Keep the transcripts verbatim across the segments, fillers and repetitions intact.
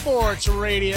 Sports Radio.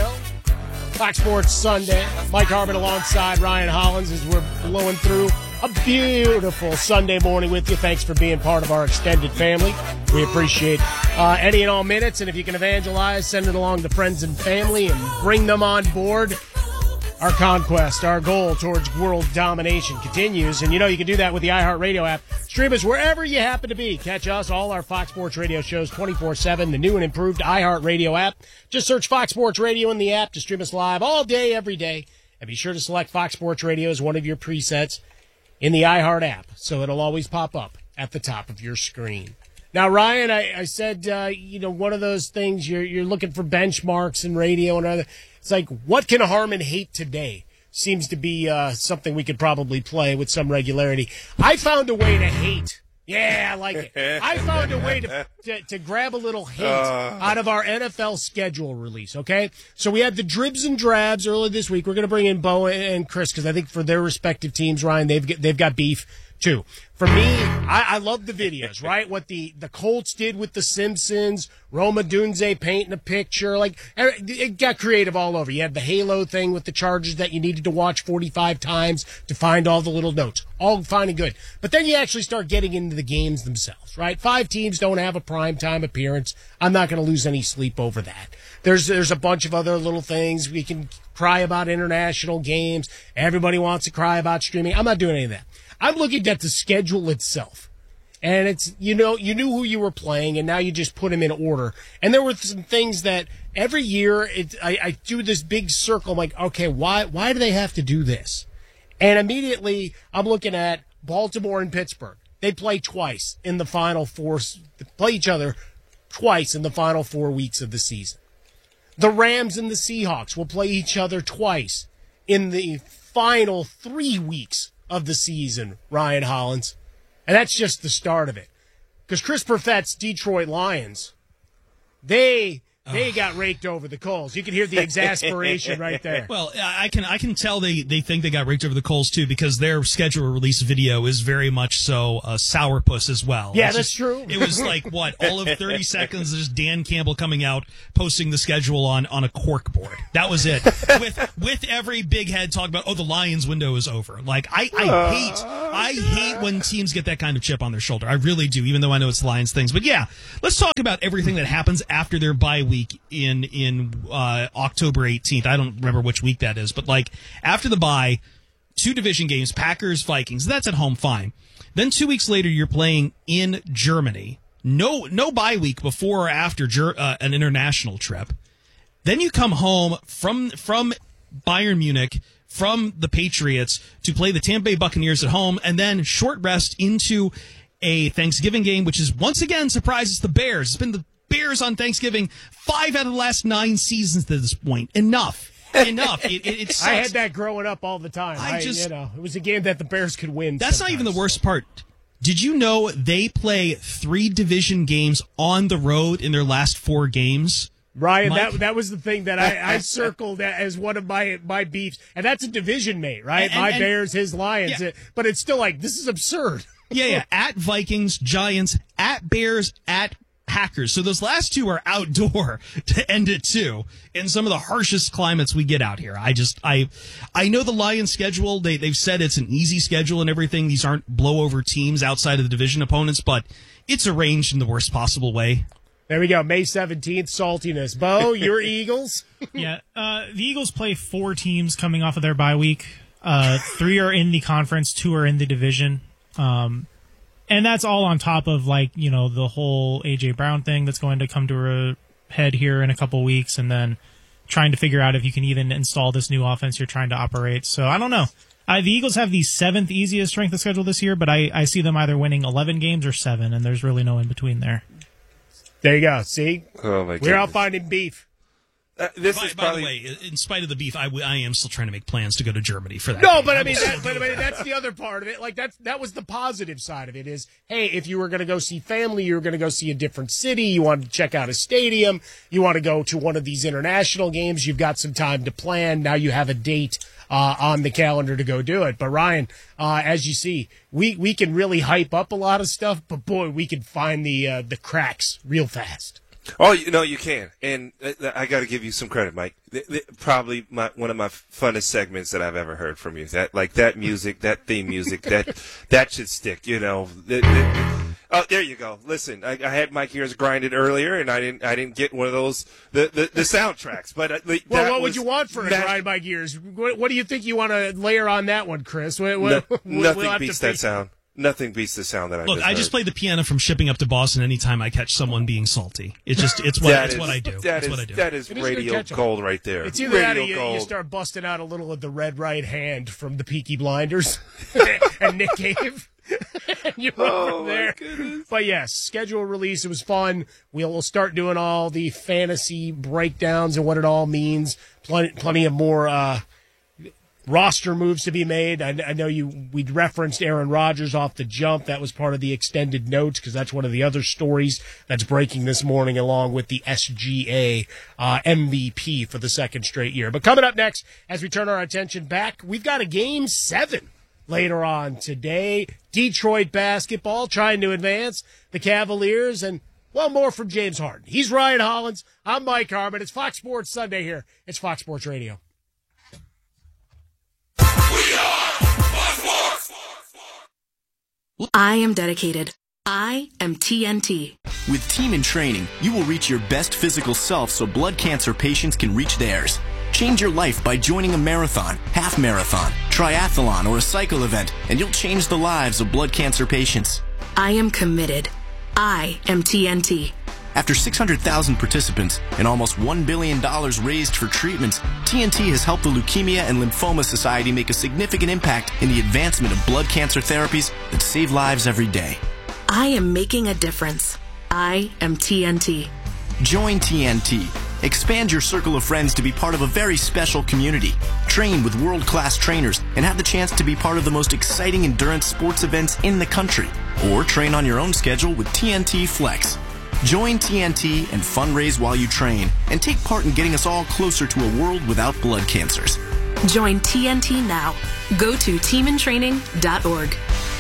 Fox Sports Sunday. Mike Harmon alongside Ryan Hollins as we're blowing through a beautiful Sunday morning with you. Thanks for being part of our extended family. We appreciate uh, any and all minutes. And if you can evangelize, send it along to friends and family and bring them on board. Our conquest, our goal towards world domination continues. And you know you can do that with the iHeartRadio app. Stream us wherever you happen to be. Catch us, all our Fox Sports Radio shows twenty-four seven, the new and improved iHeartRadio app. Just search Fox Sports Radio in the app to stream us live all day, every day. And be sure to select Fox Sports Radio as one of your presets in the iHeart app, so it'll always pop up at the top of your screen. Now, Ryan, I, I said, uh, you know, one of those things, you're you're looking for benchmarks in radio and other. It's like, what can Harmon hate today? Seems to be uh, something we could probably play with some regularity. I found a way to hate. Yeah, I like it. I found a way to to, to grab a little hint uh. out of our N F L schedule release, okay? So we had the dribs and drabs earlier this week. We're going to bring in Bo and Chris because I think for their respective teams, Ryan, they've got, they've got beef too. For me, I, I love the videos, right? What the, the Colts did with the Simpsons, Roma Dunze painting a picture. Like, it got creative all over. You had the Halo thing with the Chargers that you needed to watch forty-five times to find all the little notes. All fine and good. But then you actually start getting into the games themselves, right? Five teams don't have a primetime appearance. I'm not going to lose any sleep over that. There's, there's a bunch of other little things. We can cry about international games. Everybody wants to cry about streaming. I'm not doing any of that. I'm looking at the schedule itself, and it's, you know, you knew who you were playing, and now you just put them in order. And there were some things that every year it, I, I do this big circle. I'm like, okay, why, why do they have to do this? And immediately I'm looking at Baltimore and Pittsburgh. They play twice in the final four, play each other twice in the final four weeks of the season. The Rams and the Seahawks will play each other twice in the final three weeks of the season, Ryan Hollins. And that's just the start of it. Because Chris Perfett's Detroit Lions, they they got raked over the coals. You can hear the exasperation right there. Well, I can I can tell they, they think they got raked over the coals, too, because their schedule release video is very much so uh, sourpuss as well. Yeah, it's that's just, true. It was like, what, all of thirty seconds, just Dan Campbell coming out, posting the schedule on, on a cork board. That was it. with with every big head talking about, oh, the Lions window is over. Like, I, I hate I hate when teams get that kind of chip on their shoulder. I really do, even though I know it's Lions things. But, yeah, let's talk about everything that happens after their bye week in in uh, October eighteenth. I don't remember which week that is, but like after the bye, two division games, Packers, Vikings. That's at home, fine. Then two weeks later, you're playing in Germany. No no bye week before or after ger- uh, an international trip. Then you come home from from Bayern Munich, from the Patriots, to play the Tampa Bay Buccaneers at home, and then short rest into a Thanksgiving game, which is once again surprises the Bears. It's been the Bears on Thanksgiving five out of the last nine seasons to this point. Enough. Enough. It, it, it sucks. I had that growing up all the time. I I just, you know, it was a game that the Bears could win. That's sometimes. not even the worst part. Did you know they play three division games on the road in their last four games? Ryan, Mike? that that was the thing that I, I circled as one of my my beefs. And that's a division mate, right? And, my and, Bears, his Lions. Yeah. But it's still like, this is absurd. Yeah, yeah. At Vikings, Giants, at Bears, at Packers. So those last two are outdoor to end it too, in some of the harshest climates we get out here. I just, I, I know the Lions schedule. They, they've said it's an easy schedule and everything. These aren't blowover teams outside of the division opponents, but it's arranged in the worst possible way. There we go. May seventeenth, saltiness. Bo, your Eagles? Yeah, uh, the Eagles play four teams coming off of their bye week. Uh, three are in the conference, two are in the division. Um, And that's all on top of, like, you know, the whole A J Brown thing that's going to come to a head here in a couple weeks, and then trying to figure out if you can even install this new offense you're trying to operate. So I don't know. Uh, the Eagles have the seventh easiest strength of schedule this year, but I, I see them either winning eleven games or seven, and there's really no in between there. There you go. See? Oh, my God. We're out finding beef. Uh, this by, is by probably... the way, in spite of the beef, I, I am still trying to make plans to go to Germany for that. No, game. but I I mean, will that, still but do I mean, it. that's the other part of it. Like that's that was the positive side of it. Is hey, if you were going to go see family, you were going to go see a different city. You wanted to check out a stadium. You want to go to one of these international games. You've got some time to plan. Now you have a date uh, on the calendar to go do it. But Ryan, uh, as you see, we we can really hype up a lot of stuff, but boy, we can find the uh, the cracks real fast. Oh, you know, you can. And I got to give you some credit, Mike. Probably my, one of my funnest segments that I've ever heard from you. That, like that music, that theme music, that, that should stick, you know. It, it, oh, there you go. Listen, I, I had my ears grinded earlier, and I didn't, I didn't get one of those, the, the, the soundtracks. But uh, well, what would you want for a grind my gears? What, what do you think you want to layer on that one, Chris? What, what, no, we'll, nothing we'll beats that sound. Nothing beats the sound that I Look, just I just heard. play the piano from Shipping Up to Boston anytime I catch someone being salty. It's just, it's what, it's is, what I do. That it's is, what I do. That is radio gold right there. It's either radio that or you, you start busting out a little of the Red Right Hand from the Peaky Blinders and Nick Cave. And you run oh, from there. But yes, schedule release. It was fun. We'll, we'll start doing all the fantasy breakdowns and what it all means. Plenty, plenty of more, uh, roster moves to be made. I, I know you. We referenced Aaron Rodgers off the jump. That was part of the extended notes because that's one of the other stories that's breaking this morning, along with the S G A uh, M V P for the second straight year. But coming up next, as we turn our attention back, we've got a game seven later on today. Detroit basketball trying to advance. The Cavaliers and. Well, more from James Harden. He's Ryan Hollins. I'm Mike Harmon. It's Fox Sports Sunday here. It's Fox Sports Radio. I am dedicated. I am T N T. With Team in Training, you will reach your best physical self so blood cancer patients can reach theirs. Change your life by joining a marathon, half marathon, triathlon, or a cycle event, and you'll change the lives of blood cancer patients. I am committed. I am T N T. After six hundred thousand participants and almost one billion dollars raised for treatments, T N T has helped the Leukemia and Lymphoma Society make a significant impact in the advancement of blood cancer therapies that save lives every day. I am making a difference. I am T N T. Join T N T. Expand your circle of friends to be part of a very special community. Train with world-class trainers and have the chance to be part of the most exciting endurance sports events in the country. Or train on your own schedule with T N T Flex. Join T N T and fundraise while you train and take part in getting us all closer to a world without blood cancers. Join T N T now. Go to team in training dot org.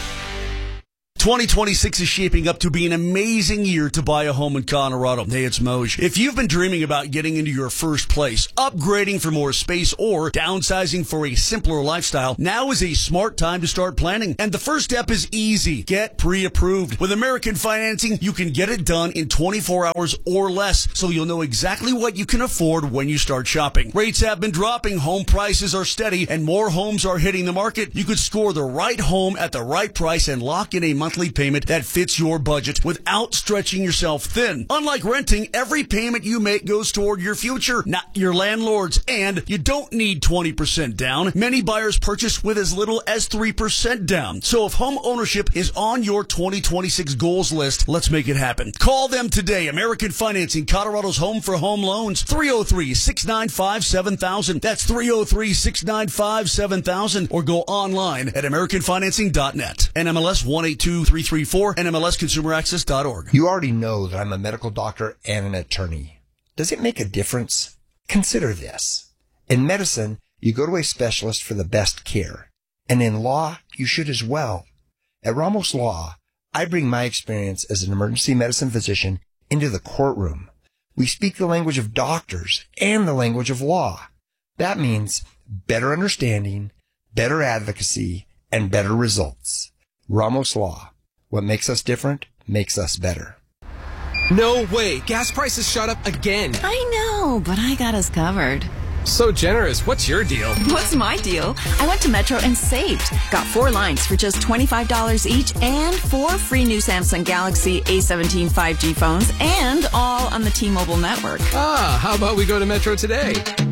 twenty twenty-six is shaping up to be an amazing year to buy a home in Colorado. Hey, it's Moj. If you've been dreaming about getting into your first place, upgrading for more space, or downsizing for a simpler lifestyle, now is a smart time to start planning. And the first step is easy. Get pre-approved. With American Financing, you can get it done in twenty-four hours or less, so you'll know exactly what you can afford when you start shopping. Rates have been dropping, home prices are steady, and more homes are hitting the market. You could score the right home at the right price and lock in a monthly payment that fits your budget without stretching yourself thin. Unlike renting, every payment you make goes toward your future, not your landlord's, and you don't need twenty percent down. Many buyers purchase with as little as three percent down. So if home ownership is on your twenty twenty-six goals list, let's make it happen. Call them today. American Financing, Colorado's home for home loans. three oh three, six nine five, seven thousand. That's three oh three, six nine five, seven thousand. Or go online at american financing dot net. N M L S one eight two three three four, N M L S consumer access dot org. You already know that I'm a medical doctor and an attorney. Does it make a difference? Consider this. In medicine, you go to a specialist for the best care. And in law, you should as well. At Ramos Law, I bring my experience as an emergency medicine physician into the courtroom. We speak the language of doctors and the language of law. That means better understanding, better advocacy, and better results. Ramos Law. What makes us different makes us better. No way. Gas prices shot up again. I know, but I got us covered. So generous. What's your deal? What's my deal? I went to Metro and saved. Got four lines for just twenty-five dollars each and four free new Samsung Galaxy A seventeen five G phones, and all on the T-Mobile network. Ah, how about we go to Metro today?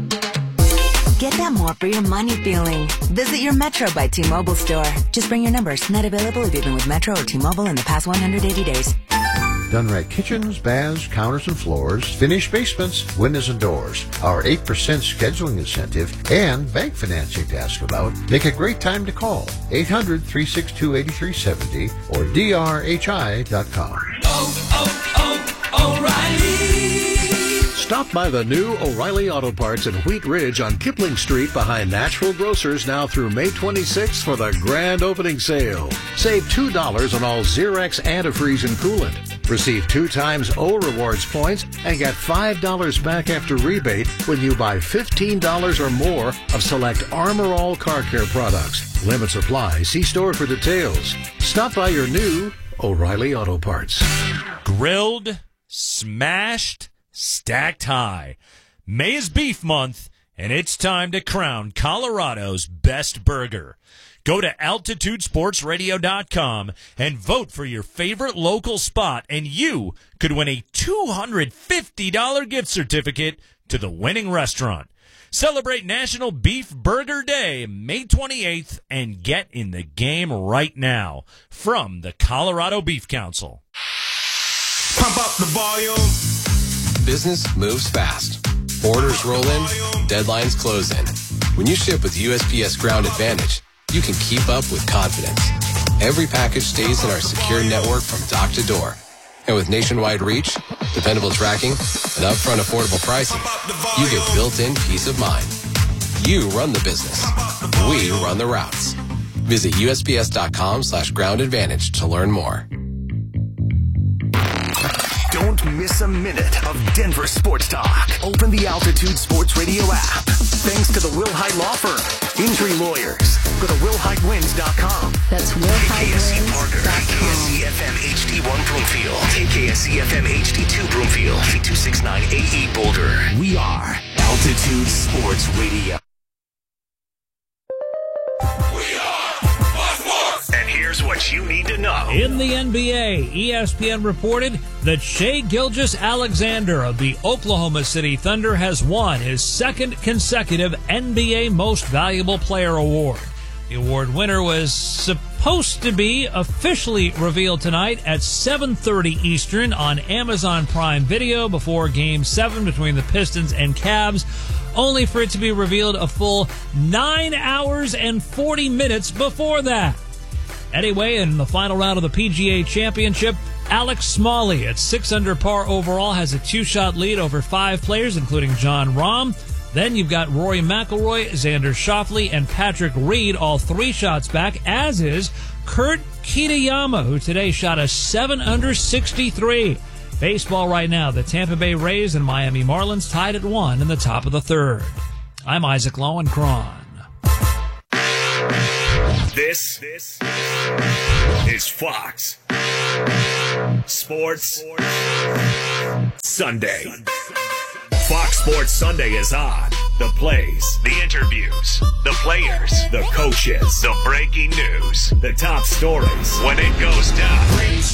Get that more for your money feeling. Visit your Metro by T-Mobile store. Just bring your numbers. Not available if you've been with Metro or T-Mobile in the past one hundred eighty days. Done right kitchens, baths, counters and floors, finished basements, windows and doors. Our eight percent scheduling incentive and bank financing to ask about make a great time to call. eight hundred, three six two, eight three seven zero or D R H I dot com. Oh, oh, oh, O'Reilly! Stop by the new O'Reilly Auto Parts in Wheat Ridge on Kipling Street behind Nashville Grocers now through May twenty-sixth for the grand opening sale. Save two dollars on all Xerox antifreeze and coolant. Receive two times O Rewards points and get five dollars back after rebate when you buy fifteen dollars or more of select Armor All car care products. Limits apply. See store for details. Stop by your new O'Reilly Auto Parts. Grilled, smashed, stacked high. May is beef month, and it's time to crown Colorado's best burger. Go to altitude sports radio dot com and vote for your favorite local spot, and you could win a two hundred fifty dollars gift certificate to the winning restaurant. Celebrate National Beef Burger Day, May twenty-eighth, and get in the game right now. From the Colorado Beef Council. Pump up the volume. Business moves fast. Orders roll in, deadlines close in. When you ship with U S P S Ground Advantage, you can keep up with confidence. Every package stays in our secure network from dock to door. And with nationwide reach, dependable tracking, and upfront affordable pricing, you get built-in peace of mind. You run the business. We run the routes. Visit U S P S dot com slash ground advantage to learn more. Don't miss a minute of Denver sports talk. Open the Altitude Sports Radio app. Thanks to the Wilhite Law Firm. Injury lawyers. Go to will hite wins dot com. That's will hite wins dot com. K S C F M H D one Broomfield. K S C F M H D two Broomfield. V two six nine A E Boulder. We are Altitude Sports Radio. And here's what you need to know. In the N B A, E S P N reported that Shai Gilgeous-Alexander of the Oklahoma City Thunder has won his second consecutive N B A Most Valuable Player award. The award winner was supposed to be officially revealed tonight at seven thirty Eastern on Amazon Prime Video before Game seven between the Pistons and Cavs, only for it to be revealed a full nine hours and forty minutes before that. Anyway, in the final round of the P G A Championship, Alex Smalley at six under par overall has a two-shot lead over five players, including Jon Rahm. Then you've got Rory McIlroy, Xander Schauffele, and Patrick Reed, all three shots back, as is Kurt Kitayama, who today shot a seven under sixty-three. Baseball right now, the Tampa Bay Rays and Miami Marlins tied at one in the top of the third. I'm Isaac Lowenkron. This, this is Fox Sports Sunday. Fox Sports Sunday is on. The plays, the interviews, the players, the coaches, the breaking news, the top stories. When it goes down,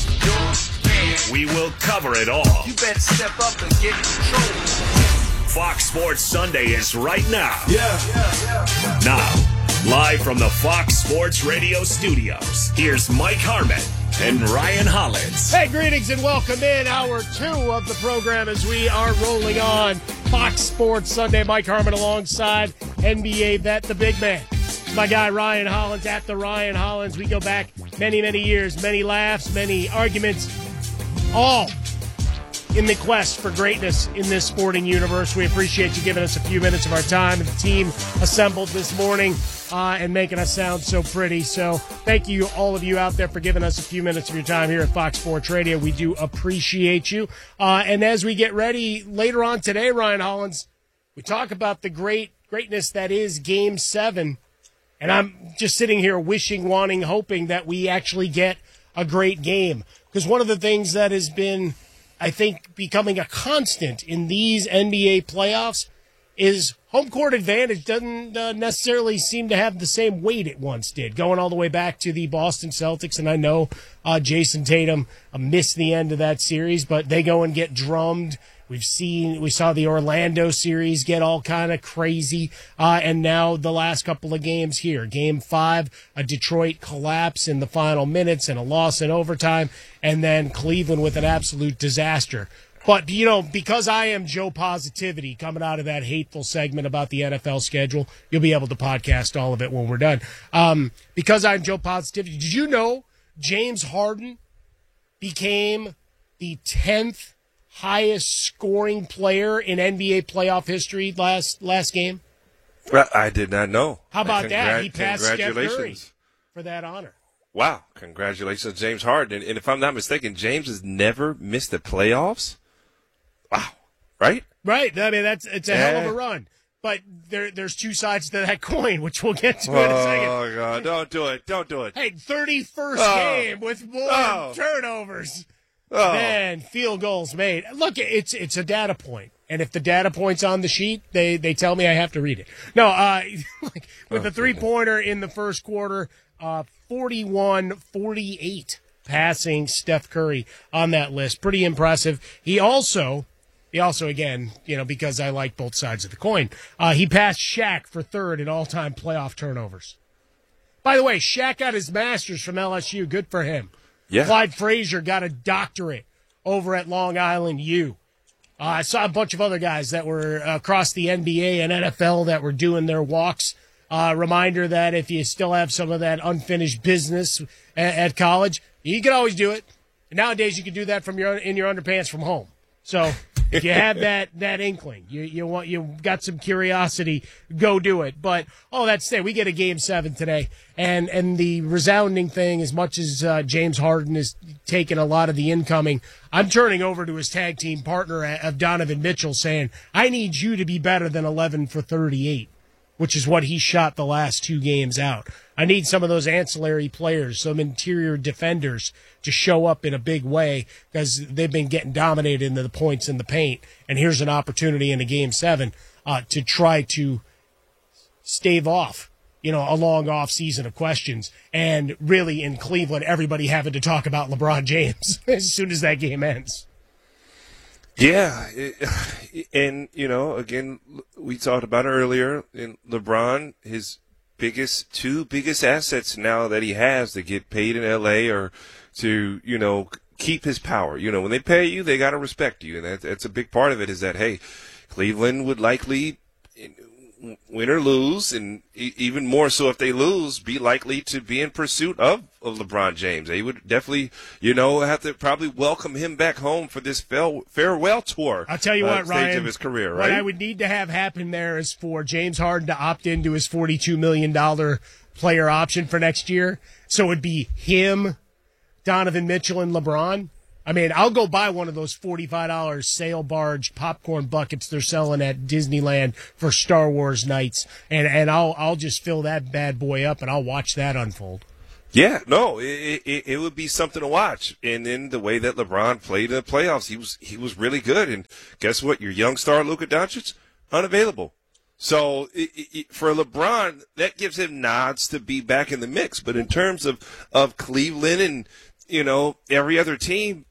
we will cover it all. You better step up and get in control. Fox Sports Sunday is right now. Yeah, yeah, yeah. Now, live from the Fox Sports Radio studios, here's Mike Harmon and Ryan Hollins. Hey, greetings and welcome in hour two of the program as we are rolling on Fox Sports Sunday. Mike Harmon alongside N B A vet, the big man. It's my guy Ryan Hollins at the Ryan Hollins. We go back many, many years, many laughs, many arguments, all in the quest for greatness in this sporting universe. We appreciate you giving us a few minutes of our time. The team assembled this morning uh, and making us sound so pretty. So thank you, all of you out there, for giving us a few minutes of your time here at Fox Sports Radio. We do appreciate you. Uh, and as we get ready later on today, Ryan Hollins, we talk about the great greatness that is Game seven. And I'm just sitting here wishing, wanting, hoping that we actually get a great game. Because one of the things that has been, I think, becoming a constant in these N B A playoffs is home court advantage doesn't uh, necessarily seem to have the same weight it once did, going all the way back to the Boston Celtics. And I know uh, Jason Tatum uh, missed the end of that series, but they go and get drummed. We've seen, we saw the Orlando series get all kind of crazy, uh, and now the last couple of games here. Game five, a Detroit collapse in the final minutes and a loss in overtime, and then Cleveland with an absolute disaster. But, you know, because I am Joe Positivity coming out of that hateful segment about the N F L schedule, you'll be able to podcast all of it when we're done. Um, because I'm Joe Positivity, did you know James Harden became the tenth highest scoring player in N B A playoff history last last game? I did not know. How about Congrat- that? He passed Steph Curry Congratulations for that honor. Wow. Congratulations, James Harden. And, and if I'm not mistaken, James has never missed the playoffs. Wow. Right? Right. I mean, that's it's a yeah. hell of a run. But there, there's two sides to that coin, which we'll get to in a second. Oh, God. Don't do it. Don't do it. Hey, thirty-first oh. game with more oh. turnovers oh. than field goals made. Look, it's it's a data point. And if the data point's on the sheet, they, they tell me I have to read it. No, uh, like with oh, the three-pointer in the first quarter, uh, forty-one forty-eight passing Steph Curry on that list. Pretty impressive. He also... He also, again, you know, because I like both sides of the coin, uh, he passed Shaq for third in all-time playoff turnovers. By the way, Shaq got his master's from L S U. Good for him. Yeah. Clyde Frazier got a doctorate over at Long Island U. Uh, I saw a bunch of other guys that were across the N B A and N F L that were doing their walks. Uh, reminder that if you still have some of that unfinished business at, at college, you can always do it. And nowadays, you can do that from your in your underpants from home. So if you have that that inkling, you you want you got some curiosity, go do it. But oh, that's it. We get a game seven today, and and the resounding thing, as much as uh, James Harden is taking a lot of the incoming, I'm turning over to his tag team partner of Donovan Mitchell, saying, "I need you to be better than eleven for thirty-eight." Which is what he shot the last two games out. I need some of those ancillary players, some interior defenders to show up in a big way because they've been getting dominated into the points in the paint. And here's an opportunity in a game seven uh, to try to stave off, you know, a long off season of questions. And really in Cleveland, everybody having to talk about LeBron James as soon as that game ends. Yeah, it, and, you know, again, we talked about it earlier, in LeBron, his biggest, two biggest assets now that he has to get paid in L A or to, you know, keep his power. You know, when they pay you, they got to respect you, and that, that's a big part of it is that, hey, Cleveland would likely win or lose, and even more so if they lose, be likely to be in pursuit of, of LeBron James. They would definitely, you know, have to probably welcome him back home for this farewell tour. I'll tell you uh, what, stage Ryan, of his career, right? What I would need to have happen there is for James Harden to opt into his forty-two million dollars player option for next year. So it would be him, Donovan Mitchell, and LeBron. I mean, I'll go buy one of those forty-five dollars sail barge popcorn buckets they're selling at Disneyland for Star Wars nights, and, and I'll I'll just fill that bad boy up, and I'll watch that unfold. Yeah, no, it, it it would be something to watch. And then the way that LeBron played in the playoffs, he was he was really good. And guess what? Your young star, Luka Doncic, unavailable. So it, it, for LeBron, that gives him nods to be back in the mix. But in terms of, of Cleveland and, you know, every other team,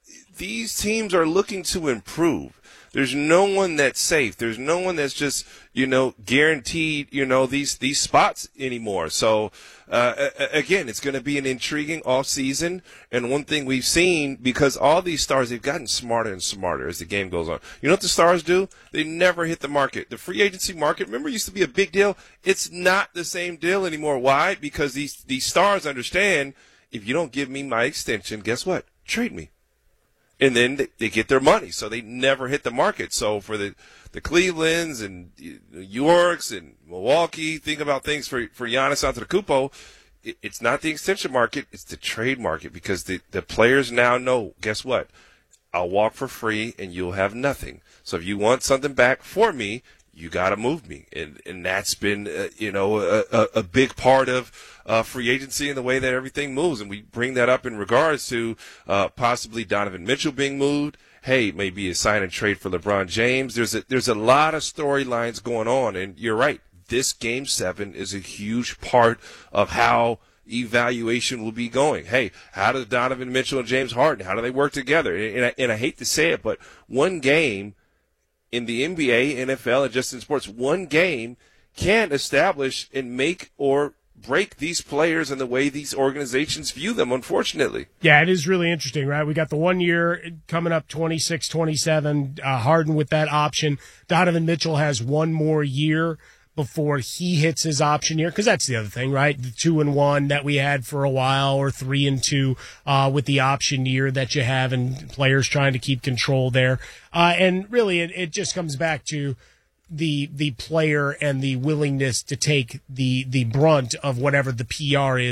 these teams are looking to improve. There's no one that's safe. There's no one that's just, you know, guaranteed, you know, these, these spots anymore. So, uh, again, it's going to be an intriguing off season. And one thing we've seen, because all these stars, they've gotten smarter and smarter as the game goes on. You know what the stars do? They never hit the market. The free agency market, remember, used to be a big deal. It's not the same deal anymore. Why? Because these, these stars understand, if you don't give me my extension, guess what? Trade me. And then they, they get their money, so they never hit the market. So for the, the Clevelands and New Yorks and Milwaukee, think about things for for Giannis Antetokounmpo. It, it's not the extension market; it's the trade market, because the the players now know. Guess what? I'll walk for free, and you'll have nothing. So if you want something back for me, you got to move me, and and that's been uh, you know a, a, a big part of uh, free agency and the way that everything moves. And we bring that up in regards to uh, possibly Donovan Mitchell being moved. Hey, maybe a sign and trade for LeBron James. There's a there's a lot of storylines going on, and you're right. This game seven is a huge part of how evaluation will be going. Hey, how does Donovan Mitchell and James Harden, how do they work together? And I, and I hate to say it, but one game in the N B A, N F L, and just in sports, one game can establish and make or break these players and the way these organizations view them, unfortunately. Yeah, it is really interesting, right? We got the one year coming up, twenty-six twenty-seven, uh, Harden with that option. Donovan Mitchell has one more year before he hits his option year, because that's the other thing, right? The two and one that we had for a while, or three and two uh, with the option year that you have, and players trying to keep control there. Uh, and really, it, it just comes back to the the player and the willingness to take the the brunt of whatever the P R is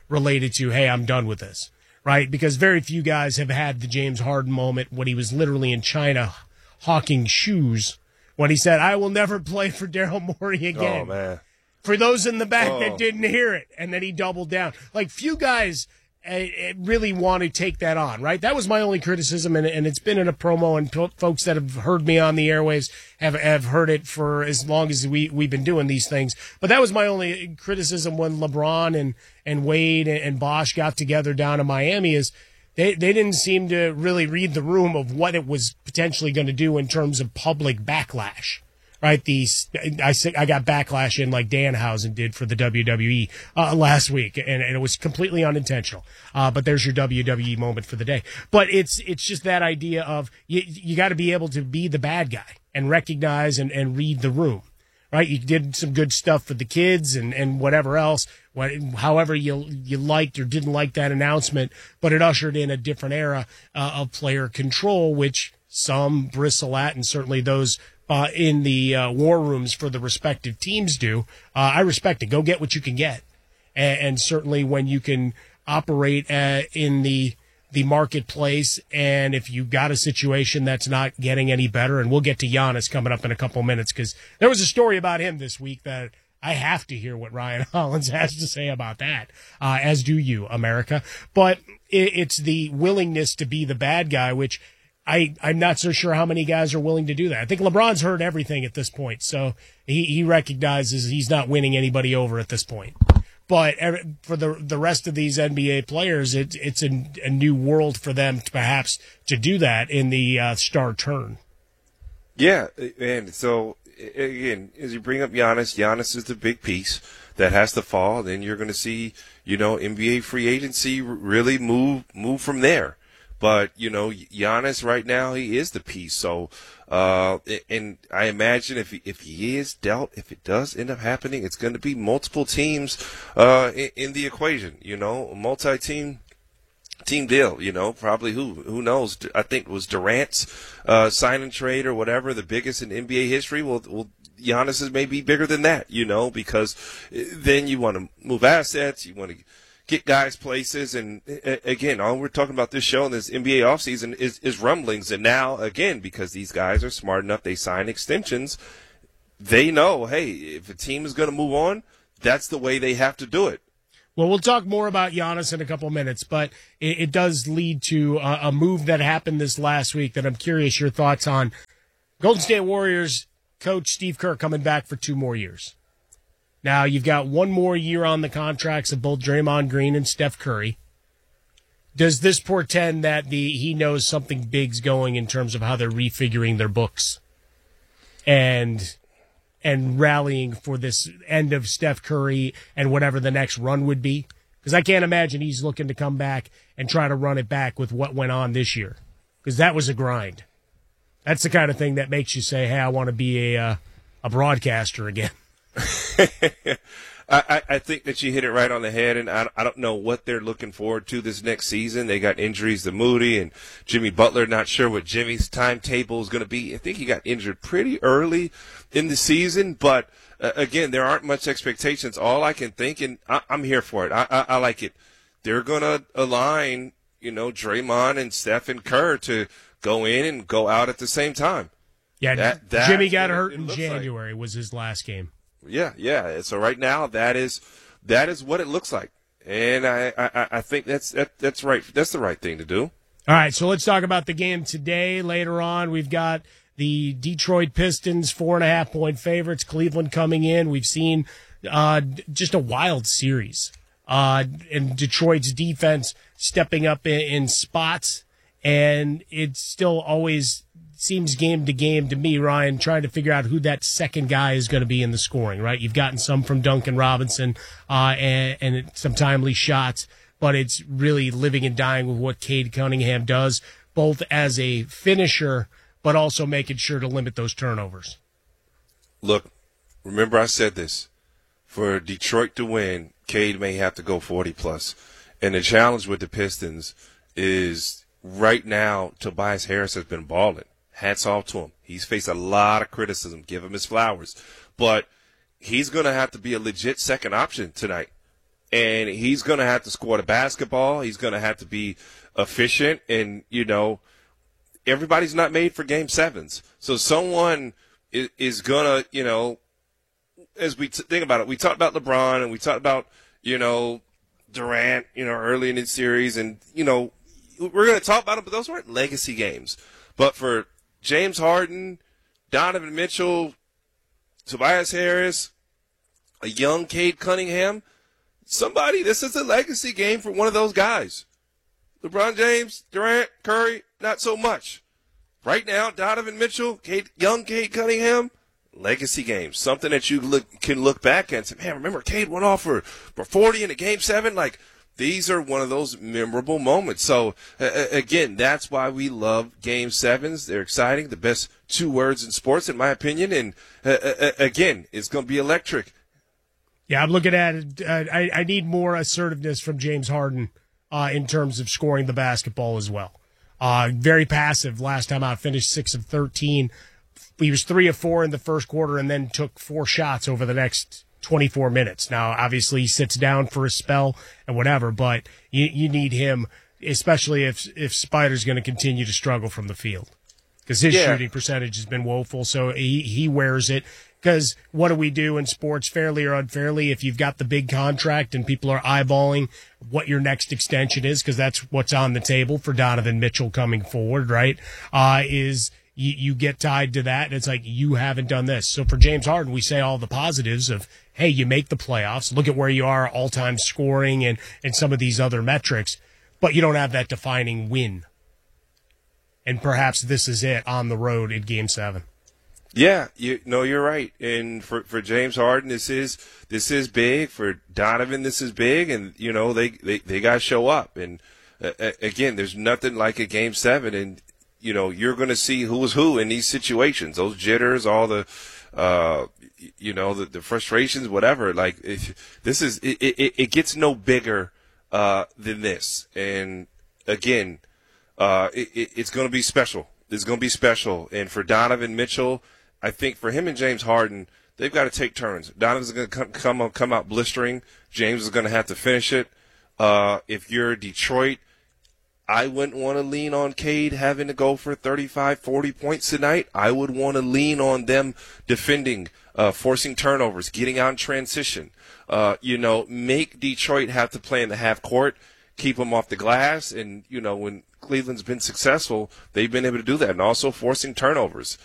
related to, hey, I'm done with this, right? Because very few guys have had the James Harden moment when he was literally in China hawking shoes when he said, I will never play for Daryl Morey again. Oh, man. For those in the back Oh. that didn't hear it, and then he doubled down. Like, few guys uh, really want to take that on, right? That was my only criticism, and, and it's been in a promo, and po- folks that have heard me on the airwaves have, have heard it for as long as we, we've been doing these things. But that was my only criticism when LeBron and, and Wade and, and Bosh got together down in Miami is they, they didn't seem to really read the room of what it was potentially going to do in terms of public backlash. Right, these I I got backlash in like Danhausen did for the W W E uh, last week, and, and it was completely unintentional. Uh, but there's your W W E moment for the day. But it's it's just that idea of you you got to be able to be the bad guy and recognize and, and read the room. Right, you did some good stuff for the kids and, and whatever else, what, however you you liked or didn't like that announcement, but it ushered in a different era uh, of player control, which some bristle at, and certainly those Uh, in the uh, war rooms for the respective teams do. Uh, I respect it. Go get what you can get. And, and certainly when you can operate uh, in the the marketplace, and if you got a situation that's not getting any better, and we'll get to Giannis coming up in a couple minutes, because there was a story about him this week that I have to hear what Ryan Hollins has to say about that, uh, as do you, America. But it, it's the willingness to be the bad guy, which I, I'm not so sure how many guys are willing to do that. I think LeBron's heard everything at this point, so he, he recognizes he's not winning anybody over at this point. But for the the rest of these N B A players, it, it's a, a new world for them to perhaps to do that in the uh, star turn. Yeah, and so, again, as you bring up Giannis, Giannis is the big piece that has to fall. Then you're going to see, you know, N B A free agency really move move from there. But, you know, Giannis right now, he is the piece. So, uh, and I imagine if he, if he is dealt, if it does end up happening, it's going to be multiple teams, uh, in, in the equation, you know, a multi-team team deal, you know, probably who, who knows? I think it was Durant's, uh, sign and trade or whatever, the biggest in N B A history. Well, well, Giannis is maybe bigger than that, you know, because then you want to move assets, you want to get guys places, and again, all we're talking about this show and this N B A offseason is, is rumblings. And now, again, because these guys are smart enough, they sign extensions, they know, hey, if a team is going to move on, that's the way they have to do it. Well, we'll talk more about Giannis in a couple minutes, but it, it does lead to a, a move that happened this last week that I'm curious your thoughts on. Golden State Warriors coach Steve Kerr coming back for two more years. Now, you've got one more year on the contracts of both Draymond Green and Steph Curry. Does this portend that the he knows something big's going in terms of how they're refiguring their books and and rallying for this end of Steph Curry and whatever the next run would be? Because I can't imagine he's looking to come back and try to run it back with what went on this year, because that was a grind. That's the kind of thing that makes you say, hey, I want to be a uh, a broadcaster again. I, I think that you hit it right on the head, and I, I don't know what they're looking forward to this next season. They got injuries to Moody and Jimmy Butler. Not sure what Jimmy's timetable is going to be. I think he got injured pretty early in the season, but uh, again, there aren't much expectations. All I can think, and I, I'm here for it. I, I, I like it. They're going to align, you know, Draymond and Steph and Kerr to go in and go out at the same time. Yeah, that, that, Jimmy got it, hurt it in January like. was his last game. Yeah, yeah. So right now, that is that is what it looks like, and I, I, I think that's that, that's right. That's the right thing to do. All right, so let's talk about the game today. Later on, we've got the Detroit Pistons, four and a half point favorites. Cleveland coming in. We've seen uh, just a wild series, uh, and Detroit's defense stepping up in, in spots, and it's still always seems game to game to me, Ryan, trying to figure out who that second guy is going to be in the scoring, right? You've gotten some from Duncan Robinson uh, and, and some timely shots, but it's really living and dying with what Cade Cunningham does, both as a finisher, but also making sure to limit those turnovers. Look, remember I said this. For Detroit to win, Cade may have to go forty plus. And the challenge with the Pistons is right now Tobias Harris has been balling. Hats off to him. He's faced a lot of criticism. Give him his flowers. But he's going to have to be a legit second option tonight. and he's going to have to score the basketball. He's going to have to be efficient, and, you know, everybody's not made for game sevens. So someone is, is going to, you know, as we t- think about it, we talked about LeBron and we talked about, you know, Durant, you know, early in the series, and, you know, we're going to talk about them, but those weren't legacy games. But for James Harden, Donovan Mitchell, Tobias Harris, a young Cade Cunningham, somebody, this is a legacy game for one of those guys. LeBron James, Durant, Curry, not so much. Right now, Donovan Mitchell, Cade, young Cade Cunningham, legacy game. Something that you look, can look back and say, man, remember Cade went off for, for forty in a game seven? Like, these are one of those memorable moments. So, uh, again, that's why we love game sevens. They're exciting. The best two words in sports, in my opinion. And, uh, uh, again, it's going to be electric. Yeah, I'm looking at it. Uh, I, I need more assertiveness from James Harden uh, in terms of scoring the basketball as well. Uh, very passive last time out, finished six of thirteen. He was three of four in the first quarter and then took four shots over the next twenty-four minutes. Now, obviously, he sits down for a spell and whatever, but you, you need him, especially if if Spider's going to continue to struggle from the field, because his Yeah. shooting percentage has been woeful. So he, he wears it. Because what do we do in sports, fairly or unfairly, if you've got the big contract and people are eyeballing what your next extension is, because that's what's on the table for Donovan Mitchell coming forward, right, uh, is you, you get tied to that, and it's like, you haven't done this. So for James Harden, we say all the positives of, hey, you make the playoffs, look at where you are all-time scoring and, and some of these other metrics, but you don't have that defining win. And perhaps this is it on the road in Game seven. Yeah, you no, you're right. And for, for James Harden, this is this is big. For Donovan, this is big, and you know they they, they got to show up. And uh, again, there's nothing like a game seven, and you know you're going to see who is who in these situations. Those jitters, all the, uh, you know, the, the frustrations, whatever. Like if, this is it, it. It gets no bigger uh, than this. And again, uh, it, it, it's going to be special. It's going to be special. And for Donovan Mitchell, I think for him and James Harden, they've got to take turns. Donovan's going to come come, come out blistering. James is going to have to finish it. Uh, if you're Detroit, I wouldn't want to lean on Cade having to go for thirty-five, forty points tonight. I would want to lean on them defending, uh, forcing turnovers, getting out in transition. Uh, you know, make Detroit have to play in the half court, keep them off the glass, and, you know, when Cleveland's been successful, they've been able to do that, and also forcing turnovers.